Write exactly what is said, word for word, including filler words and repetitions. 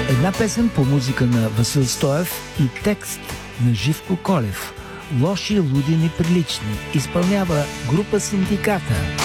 Една песен по музика на Васил Стоев и текст на Живко Колев. Лоши, луди, неприлични. Изпълнява група Синдиката.